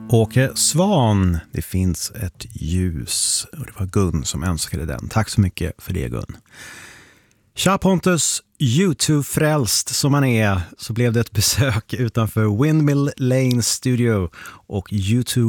Åke Svan, det finns ett ljus. Och det var Gun som önskade den. Tack så mycket för det, Gun. Tja Pontus, YouTube-frälst som man är, så blev det ett besök utanför Windmill Lane Studio och YouTube